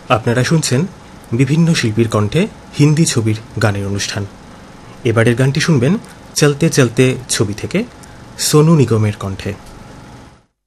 আপনারা শুনছেন বিভিন্ন শিল্পীর কণ্ঠে হিন্দি ছবির গানের অনুষ্ঠান। এবারের গানটি শুনবেন চলতে চলতে ছবি থেকে সোনু নিগমের কণ্ঠে।